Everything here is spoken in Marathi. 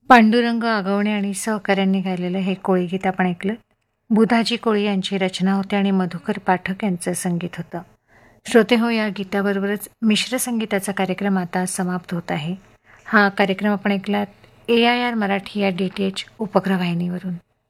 पांडुरंग आगवणे आणि सहकाऱ्यांनी गायलेलं हे कोळी गीत आपण ऐकलं. बुधाजी कोळी यांची रचना होती आणि मधुकर पाठक यांचं संगीत होतं. श्रोते हो, या गीताबरोबरच मिश्र संगीताचा कार्यक्रम आता समाप्त होत आहे. हा कार्यक्रम आपण ऐकलात AIR मराठी या DTH उपग्रह वाहिनीवरून.